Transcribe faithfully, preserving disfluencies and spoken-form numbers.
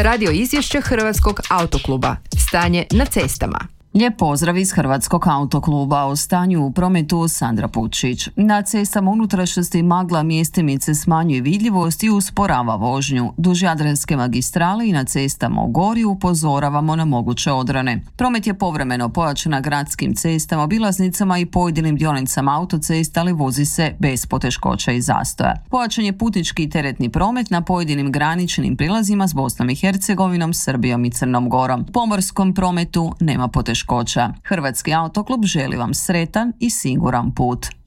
Radio izvješće Hrvatskog autokluba. Stanje na cestama. Lijep pozdrav iz Hrvatskog autokluba. O stanju u prometu Sandra Pučić. Na cestama unutrašnjosti magla mjestimice smanjuje vidljivost i usporava vožnju. Duž Jadranske magistrale i na cestama u Gori upozoravamo na moguće odrane. Promet je povremeno pojačan na gradskim cestama, obilaznicama i pojedinim dionicama autocesta, ali vozi se bez poteškoća i zastoja. Pojačan je putnički i teretni promet na pojedinim graničnim prilazima s Bosnom i Hercegovinom, Srbijom i Crnom Gorom. Pomorskom prometu nema poteškoća. Hrvatski autoklub želi vam sretan i siguran put.